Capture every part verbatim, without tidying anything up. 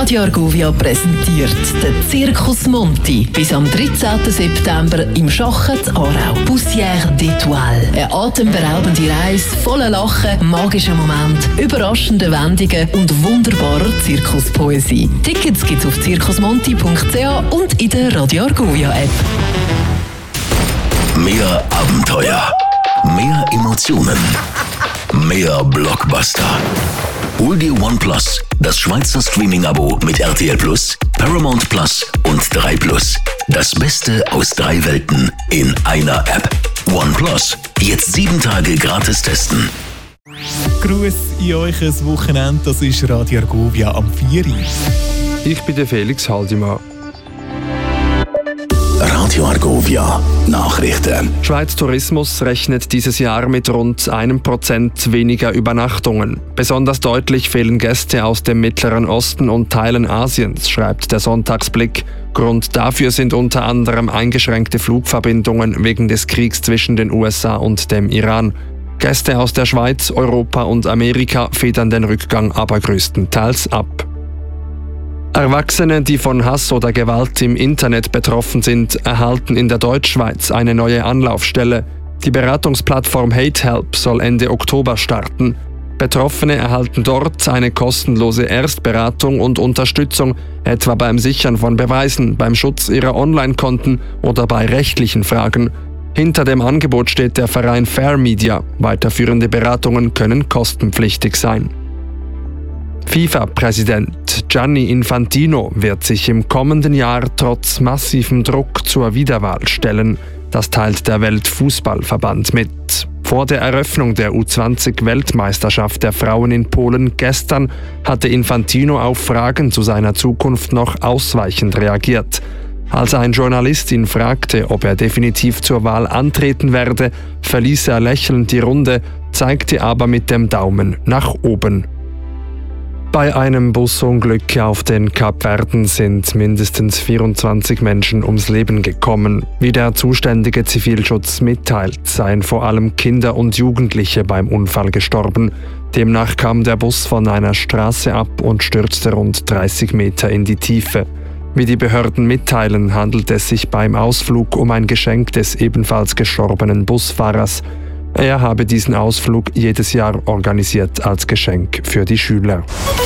Radio Argovia präsentiert den Circus Monti. Bis am dreizehnten September im Schachen zu Aarau. Poussière d'Étoiles. Eine atemberaubende Reise voller Lachen, magischen Momente, überraschende Wendungen und wunderbarer Zirkuspoesie. Tickets gibt's auf circusmonti punkt c h und in der Radio Argovia App. Mehr Abenteuer, mehr Emotionen, mehr Blockbuster. Hol dir OnePlus, das Schweizer Streaming-Abo mit R T L Plus, Paramount Plus und drei Plus. Das Beste aus drei Welten in einer App. OnePlus, jetzt sieben Tage gratis testen. Gruß in euch ein Wochenende, das ist Radio Argovia am vier Uhr. Ich bin der Felix Haldimann. Radio Argovia Nachrichten. Schweiz Tourismus rechnet dieses Jahr mit rund einem Prozent weniger Übernachtungen. Besonders deutlich fehlen Gäste aus dem Mittleren Osten und Teilen Asiens, schreibt der Sonntagsblick. Grund dafür sind unter anderem eingeschränkte Flugverbindungen wegen des Kriegs zwischen den U S A und dem Iran. Gäste aus der Schweiz, Europa und Amerika federn den Rückgang aber größtenteils ab. Erwachsene, die von Hass oder Gewalt im Internet betroffen sind, erhalten in der Deutschschweiz eine neue Anlaufstelle. Die Beratungsplattform HateHelp soll Ende Oktober starten. Betroffene erhalten dort eine kostenlose Erstberatung und Unterstützung, etwa beim Sichern von Beweisen, beim Schutz ihrer Online-Konten oder bei rechtlichen Fragen. Hinter dem Angebot steht der Verein Fair Media. Weiterführende Beratungen können kostenpflichtig sein. FIFA-Präsident Gianni Infantino wird sich im kommenden Jahr trotz massivem Druck zur Wiederwahl stellen. Das teilt der Weltfußballverband mit. Vor der Eröffnung der U zwanzig Weltmeisterschaft der Frauen in Polen gestern hatte Infantino auf Fragen zu seiner Zukunft noch ausweichend reagiert. Als ein Journalist ihn fragte, ob er definitiv zur Wahl antreten werde, verließ er lächelnd die Runde, zeigte aber mit dem Daumen nach oben. Bei einem Busunglück auf den Kapverden sind mindestens vierundzwanzig Menschen ums Leben gekommen. Wie der zuständige Zivilschutz mitteilt, seien vor allem Kinder und Jugendliche beim Unfall gestorben. Demnach kam der Bus von einer Straße ab und stürzte rund dreißig Meter in die Tiefe. Wie die Behörden mitteilen, handelt es sich beim Ausflug um ein Geschenk des ebenfalls gestorbenen Busfahrers. Er habe diesen Ausflug jedes Jahr organisiert als Geschenk für die Schüler.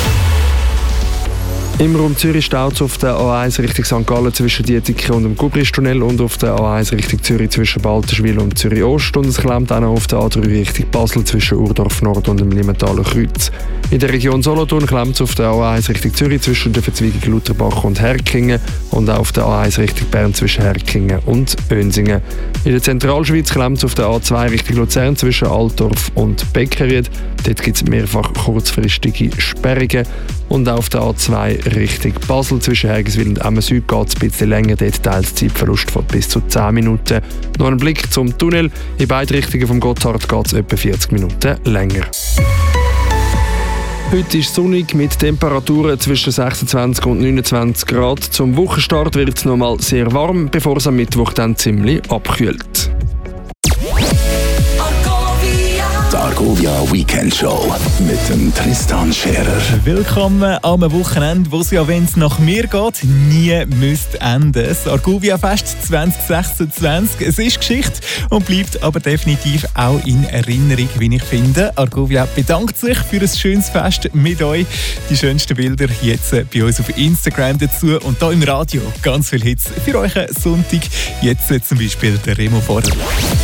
Im Raum Zürich staut es auf der A eins Richtung Sankt Gallen zwischen Dietike und dem Gubristunnel und auf der A eins Richtung Zürich zwischen Balterschwil und Zürich Ost, und es klemmt auch noch auf der A drei Richtung Basel zwischen Urdorf Nord und dem Limmentaler Kreuz. In der Region Solothurn klemmt es auf der A eins Richtung Zürich zwischen der Verzweigung Lutherbach und Herkingen und auf der A eins Richtung Bern zwischen Herkingen und Önsingen. In der Zentralschweiz klemmt es auf der A zwei Richtung Luzern zwischen Altdorf und Beckeried. Dort gibt es mehrfach kurzfristige Sperrungen. Und auf der A zwei Richtung Basel zwischen Hergiswil und Emmen Süd geht es ein bisschen länger, dort teils Zeitverlust von bis zu zehn Minuten. Noch ein Blick zum Tunnel. In beide Richtungen vom Gotthard geht es etwa vierzig Minuten länger. Heute ist sonnig mit Temperaturen zwischen sechsundzwanzig und neunundzwanzig Grad. Zum Wochenstart wird es nochmal sehr warm, bevor es am Mittwoch dann ziemlich abkühlt. Argovia Weekend Show mit dem Tristan Scherer. Willkommen am Wochenende, wo es ja, wenn es nach mir geht, nie müsste enden. Das Argovia Fest zwanzig sechsundzwanzig. Es ist Geschichte und bleibt aber definitiv auch in Erinnerung, wie ich finde. Argovia bedankt sich für ein schönes Fest mit euch. Die schönsten Bilder jetzt bei uns auf Instagram dazu und hier im Radio ganz viele Hits für euch Sonntag. Jetzt zum Beispiel der Remo Vorder.